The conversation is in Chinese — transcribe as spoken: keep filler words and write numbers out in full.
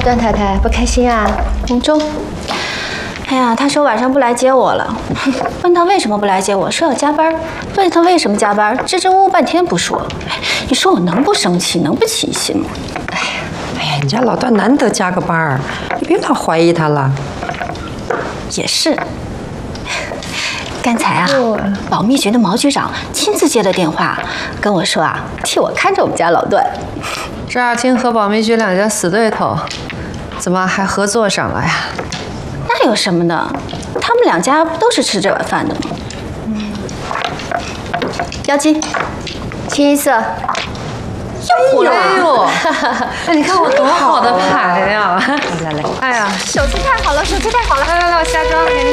段太太不开心啊？ 红中，哎呀，他说晚上不来接我了。问他为什么不来接我，说要加班。问他为什么加班，支支吾吾半天不说。哎，你说我能不生气，能不起心吗？ 哎呀，哎呀，你家老段难得加个班儿，你别老怀疑他了。 也是。刚才啊，保密局的毛局长亲自接了电话，跟我说啊，替我看着我们家老段。 赵亚青和保密局两家死对头，怎么还合作上了呀？ 那有什么的？他们两家不都是吃这碗饭的吗？嗯。标记，清一色。又了！ 哎呦，哎，你看我多好的牌呀！ 来来来， 哎呀， 手气太好了，手气太好了！ 来来来，我下妆给你。